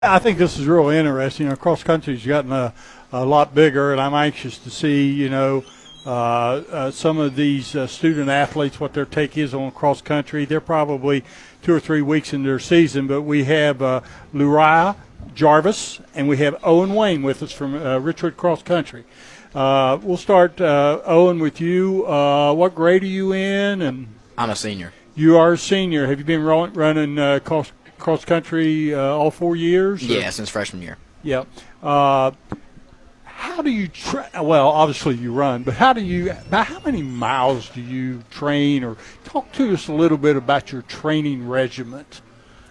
I think this is real interesting. Cross country's gotten a lot bigger, and I'm anxious to see, some of these student athletes, what their take is on cross country. They're probably 2 or 3 weeks in their season, but we have Luriah Jarvis and we have Owen Wayne with us from Richwood Cross Country. We'll start, Owen, with you. What grade are you in? And I'm a senior. You are a senior. Have you been running cross country all 4 years? Yeah, since freshman year. Yeah. How do you well, obviously you run, but how many miles do you train, or talk to us a little bit about your training regiment?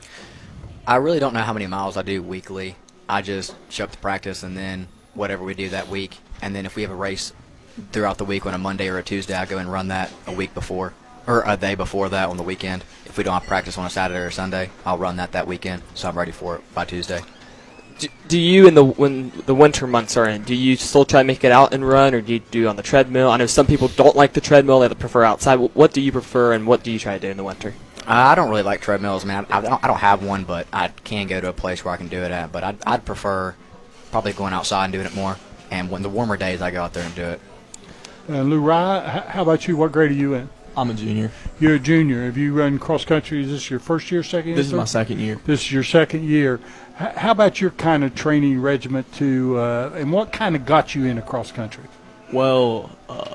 I really don't know how many miles I do weekly. I just show up to practice and then whatever we do that week, and then if we have a race throughout the week on a Monday or a Tuesday, I go and run that a week before or a day before that on the weekend. If we don't have practice on a Saturday or Sunday, I'll run that weekend, so I'm ready for it by Tuesday. Do you, when the winter months are in, do you still try to make it out and run, or do you do on the treadmill? I know some people don't like the treadmill; they prefer outside. What do you prefer, and what do you try to do in the winter? I don't really like treadmills, man. I don't have one, but I can go to a place where I can do it at. But I'd prefer probably going outside and doing it more. And when the warmer days, I go out there and do it. Luriah, how about you? What grade are you in? I'm a junior. You're a junior. Have you run cross country? Is this your first year, second year? This is my second year. This is your second year. How about your kind of training regiment and what kind of got you into cross country? Well,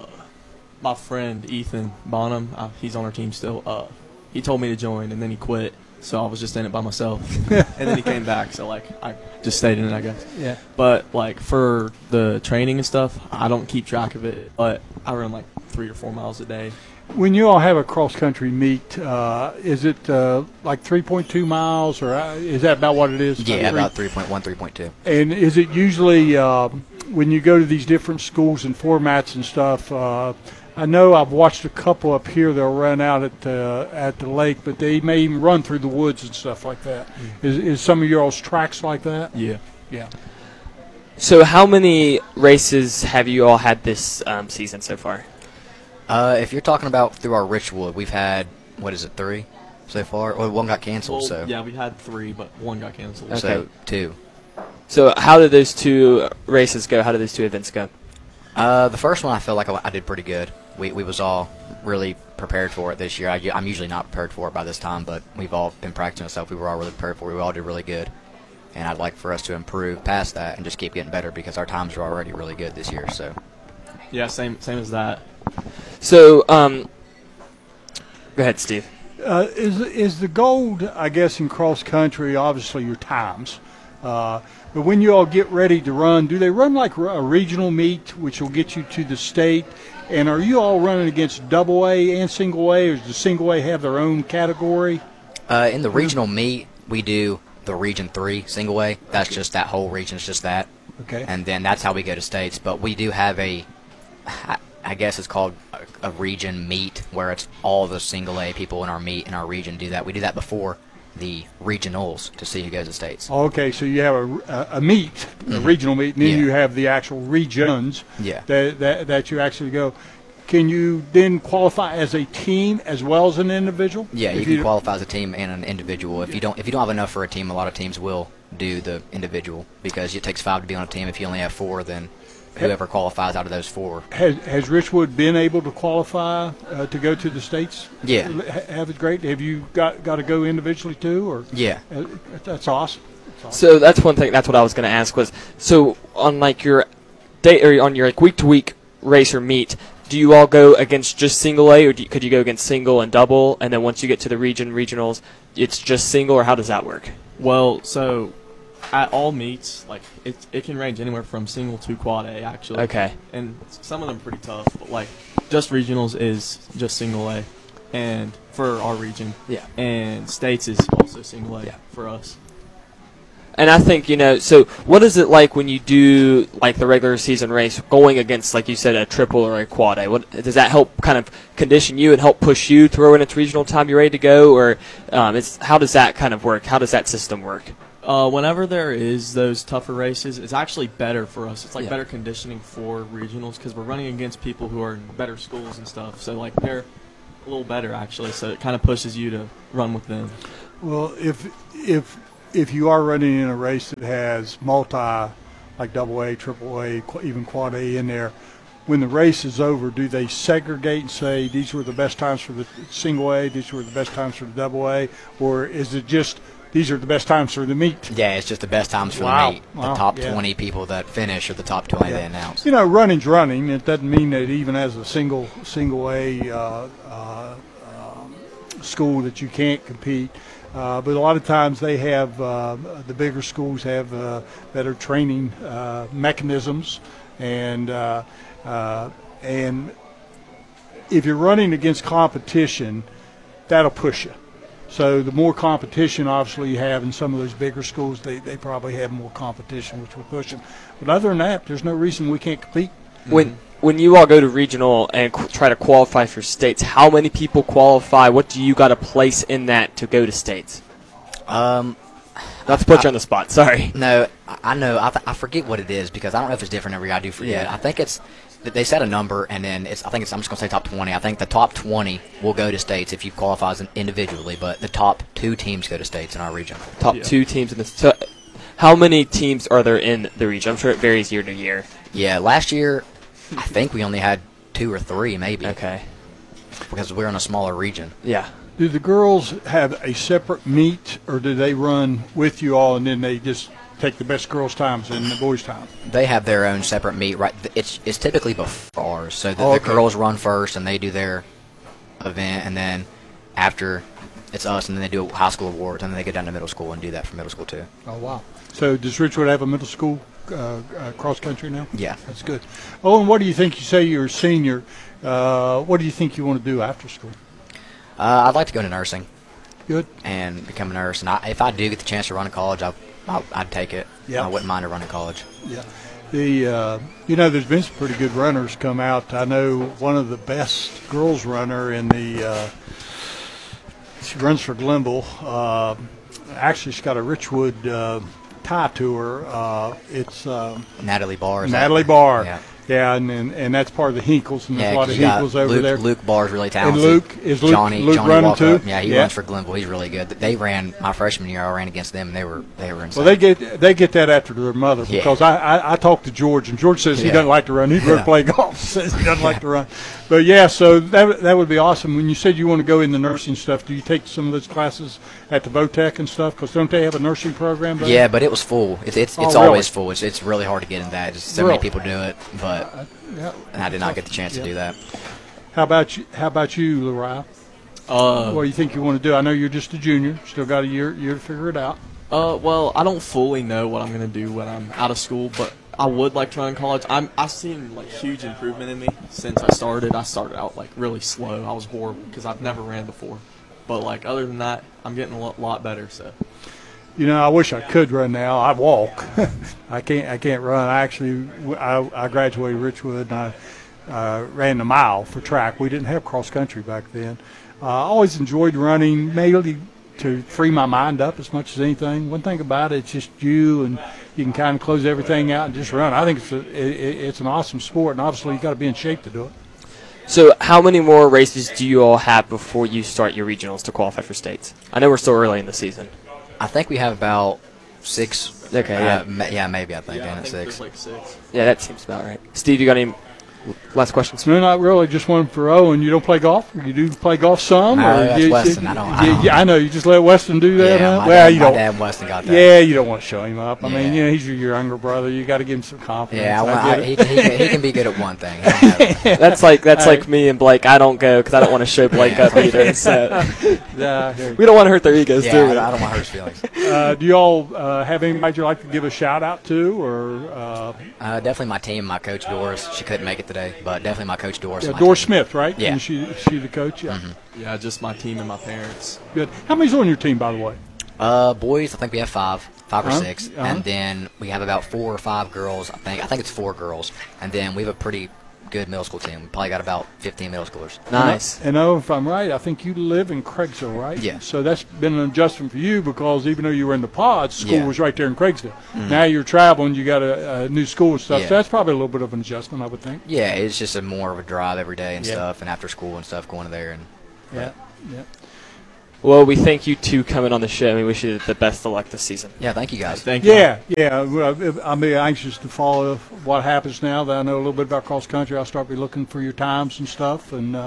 my friend Ethan Bonham, he's on our team still. He told me to join, and then he quit. So I was just in it by myself, and then he came back. So I just stayed in it, I guess. Yeah. But for the training and stuff, I don't keep track of it. But I run 3 or 4 miles a day. When you all have a cross-country meet, is it 3.2 miles, or is that about what it is? Yeah, about 3.1, 3.2. And is it usually when you go to these different schools and formats and stuff, I know I've watched a couple up here, they'll run out at the lake, but they may even run through the woods and stuff like that. Is some of y'all's tracks like that? Yeah. Yeah. So how many races have you all had this season so far? If you're talking about through our Richwood, we've had, 3 so far? Well, one got canceled, Well, so. yeah, we had 3, but one got canceled. Okay. So 2. So how did those 2 races go? How did those 2 events go? The first one I felt like I did pretty good. We was all really prepared for it this year. I'm usually not prepared for it by this time, but we've all been practicing stuff. We were all really prepared for it. We all did really good. And I'd like for us to improve past that and just keep getting better because our times are already really good this year. So. Yeah, same as that. So, go ahead, Steve. Is the goal, I guess, in cross country, obviously your times, but when you all get ready to run, do they run like a regional meet, which will get you to the state? And are you all running against double A and single A, or does single A have their own category? In the regional meet, we do the Region 3 single A. That's just that whole region. It's just that. Okay. And then that's how we go to states. But we do have I guess it's called a region meet, where it's all the single A people in our meet in our region do that. We do that before the regionals to see who goes to states. Okay, so you have a meet, a regional meet, and then you have the actual regions that you actually go. Can you then qualify as a team as well as an individual? Yeah, you can qualify as a team and an individual. If you don't have enough for a team, a lot of teams will do the individual because it takes 5 to be on a team. If you only have 4, then whoever qualifies out of those 4. Has Richwood been able to qualify to go to the states? Yeah. Have it great? Have you got to go individually too? Or yeah. That's awesome. So that's one thing. That's what I was going to ask was, so on your day or on your week to week race or meet, do you all go against just single A, or could you go against single and double, and then once you get to the regionals, it's just single, or how does that work? Well, so at all meets, it can range anywhere from single to quad A, actually. Okay. And some of them are pretty tough, but just regionals is just single A, and for our region. Yeah. And states is also single A for us. And I think, so what is it like when you do the regular season race going against, like you said, a triple or a quad A? Does that help kind of condition you and help push you through when it's regional time you're ready to go, or how does that kind of work? How does that system work? Whenever there is those tougher races, it's actually better for us. It's better conditioning for regionals because we're running against people who are in better schools and stuff. So they're a little better actually. So it kind of pushes you to run with them. Well, if if you are running in a race that has multi, like double A, triple A, even quad A in there, when the race is over, do they segregate and say these were the best times for the single A, these were the best times for the double A, or is it just these are the best times for the meet? Yeah, it's just the best times for Wow. the meet. The Wow, top yeah. 20 people that finish are the top 20 they announce. You know, running's running. It doesn't mean that even as a single A school that you can't compete. But a lot of times they have the bigger schools have better training mechanisms, and if you're running against competition, that'll push you. So the more competition, obviously, you have in some of those bigger schools, they probably have more competition, which will push them. But other than that, there's no reason we can't compete. When you all go to regional and try to qualify for states, how many people qualify? What do you got to place in that to go to states? Not to put you on the spot. Sorry. No, I know. I forget what it is because I don't know if it's different every year. I do forget. Yeah. I think it's they set a number and then I'm just going to say top 20. I think the top 20 will go to states if you qualify as individually, but the top 2 teams go to states in our region. Top 2 teams in the. So how many teams are there in the region? I'm sure it varies year to year. Yeah, last year I think we only had 2 or 3 maybe. Okay. Because we're in a smaller region. Yeah. Do the girls have a separate meet, or do they run with you all and then they just take the best girls' times and the boys' time? They have their own separate meet. Right, it's typically before ours. So the Okay. girls run first and they do their event, and then after it's us, and then they do high school awards, and then they go down to middle school and do that for middle school too. Oh, wow. So does Richwood have a middle school cross-country now? Yeah. That's good. Oh, and what do you think? You say you're a senior. What do you think you want to do after school? I'd like to go into nursing Good. and become a nurse. And if I do get the chance to run in college, I'd take it. Yeah. I wouldn't mind to run in college. Yeah. There's been some pretty good runners come out. I know one of the best girls runner in the she runs for Glenville. Actually, she's got a Richwood tie to her. It's Natalie Barr. Natalie Barr. Yeah. Yeah, and that's part of the Hinkles, and there's a lot of you got Hinkles over Luke, there. Luke Barr's really talented. Luke Johnny running Walkup. too? Yeah, he Yeah. runs for Glenville. He's really good. They ran my freshman year. I ran against them, and they were insane. Well, they get that after their mother, Yeah. because I talked to George, and George says he Yeah. doesn't like to run. He'd rather Yeah. play golf. Says he doesn't like to run. But yeah, so that would be awesome. When you said you want to go into nursing stuff, do you take some of those classes at the Votech and stuff? Because don't they have a nursing program? There? Yeah, but it was full. It's Oh, always really? full. It's really hard to get in that. Just so Really? many people do it, but Yeah. and I did not get the chance to do that. How about you, Lariah? What do you think you want to do? I know you're just a junior. Still got a year to figure it out. Well, I don't fully know what I'm gonna do when I'm out of school, but I would like to run in college. I've seen like huge improvement in me since I started. I started out like really slow. I was horrible because I've never ran before. But like other than that, I'm getting a lot better. So You know, I wish I could run now. I walk. I can't run. I graduated Richwood, and I ran a mile for track. We didn't have cross country back then. I always enjoyed running, mainly to free my mind up as much as anything. One thing about it, it's just you, and you can kind of close everything out and just run. I think it's an awesome sport, and obviously you got to be in shape to do it. So how many more races do you all have before you start your regionals to qualify for states? I know we're still early in the season. I think we have about 6. Okay, yeah. Maybe I think, and I it's think 6. there's like 6. Yeah, that seems about right. Steve, you got any last questions? No, not really. Just one for Owen. You don't play golf? You do play golf some? No, or that's Weston. I don't. Yeah, I know. You just let Weston do that, Yeah, huh? my Well, dad, you my don't. dad and Weston got that. Yeah, you don't want to show him up. I mean, Yeah. he's your younger brother. You got to give him some confidence. Yeah, I get it. he can be good at one thing. He don't have it. That's like me and Blake. I don't go because I don't want to show Blake up either. So Yeah, I hear you. we don't want to hurt their egos, Yeah, do we? I don't want to hurt his feelings. Do you all have anybody you'd like to give a shout out to, or Definitely my team, my coach Doris. She couldn't make it today, but definitely my coach Doris. and my Doris team. Smith, right? Yeah. And she the coach. Yeah. Yeah, just my team and my parents. Good. How many's on your team, by the way? Boys, I think we have 5 or Uh-huh. 6, Uh-huh. and then we have about 4 or 5 girls. I think it's 4 girls, and then we have a pretty good middle school team. We probably got about 15 middle schoolers. Nice. And if I'm right, I think you live in Craigsville, right? Yeah. So that's been an adjustment for you, because even though you were in the pods, school Yeah. was right there in Craigsville. Now you're traveling, you got a new school and stuff. Yeah. So that's probably a little bit of an adjustment, I would think. Yeah, it's just more of a drive every day and Yeah. stuff, and after school and stuff, going to there. And Yeah. Yeah. Well, we thank you two coming on the show, and we wish you the best of luck this season. Yeah, thank you guys. Thank you. Yeah. Well, I'm anxious to follow what happens now that I know a little bit about cross country. I'll start be looking for your times and stuff. And,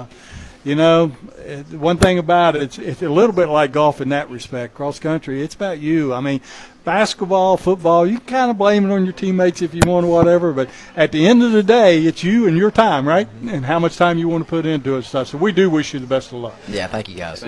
one thing about it, it's a little bit like golf in that respect. Cross country, it's about you. I mean, basketball, football, you can kind of blame it on your teammates if you want or whatever. But at the end of the day, it's you and your time, right? And how much time you want to put into it. So we do wish you the best of luck. Yeah, thank you guys.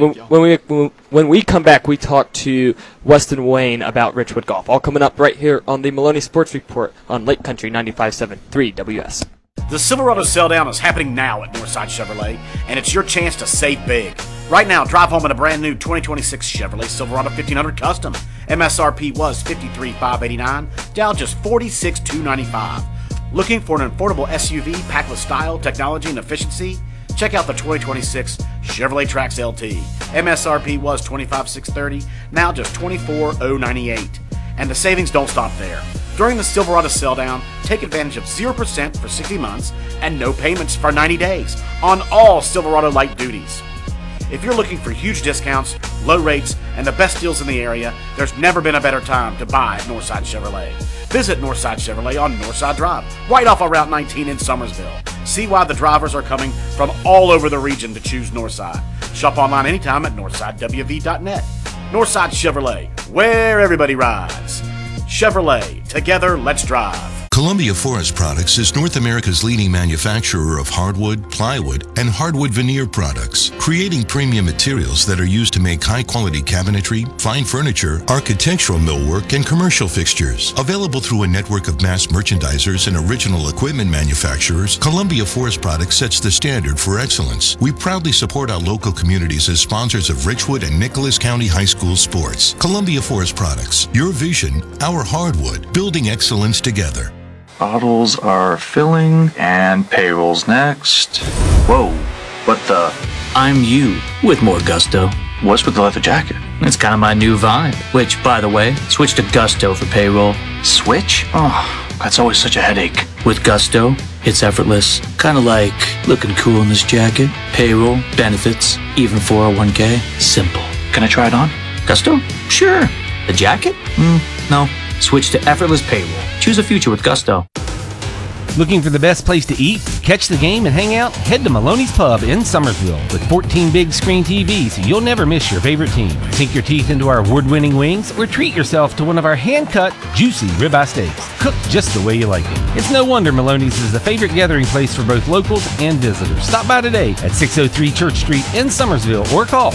When we come back, we talk to Weston Wayne about Richwood Golf. All coming up right here on the Maloney Sports Report on Lake Country 95.7 WS. The Silverado Sell Down is happening now at Northside Chevrolet, and it's your chance to save big. Right now, drive home in a brand new 2026 Chevrolet Silverado 1500 Custom. MSRP was $53,589, down just $46,295. Looking for an affordable SUV packed with style, technology, and efficiency? Check out the 2026 Chevrolet Trax LT. MSRP was $25,630, now just $24,098. And the savings don't stop there. During the Silverado Sell Down, take advantage of 0% for 60 months and no payments for 90 days on all Silverado light duties. If you're looking for huge discounts, low rates, and the best deals in the area, there's never been a better time to buy at Northside Chevrolet. Visit Northside Chevrolet on Northside Drive, right off of Route 19 in Summersville. See why the drivers are coming from all over the region to choose Northside. Shop online anytime at northsidewv.net. Northside Chevrolet, where everybody rides. Chevrolet, together, let's drive. Columbia Forest Products is North America's leading manufacturer of hardwood, plywood, and hardwood veneer products, creating premium materials that are used to make high-quality cabinetry, fine furniture, architectural millwork, and commercial fixtures. Available through a network of mass merchandisers and original equipment manufacturers, Columbia Forest Products sets the standard for excellence. We proudly support our local communities as sponsors of Richwood and Nicholas County High School sports. Columbia Forest Products, your vision, our hardwood, building excellence together. Bottles are filling, and payroll's next. Whoa, what the? I'm you, with more gusto. What's with the leather jacket? It's kind of my new vibe, which, by the way, switch to Gusto for payroll. Switch? Oh, that's always such a headache. With Gusto, it's effortless. Kind of like looking cool in this jacket. Payroll, benefits, even 401k. Simple. Can I try it on? Gusto? Sure. The jacket? No. Switch to effortless payroll. Choose a future with Gusto. Looking for the best place to eat, catch the game, and hang out? Head to Maloney's Pub in Summersville with 14 big screen TVs so you'll never miss your favorite team. Sink your teeth into our award-winning wings or treat yourself to one of our hand-cut, juicy ribeye steaks, cooked just the way you like it. It's no wonder Maloney's is the favorite gathering place for both locals and visitors. Stop by today at 603 Church Street in Summersville or call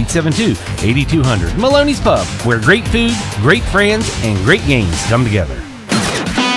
304-872-8200. Maloney's Pub, where great food, great friends, and great games come together.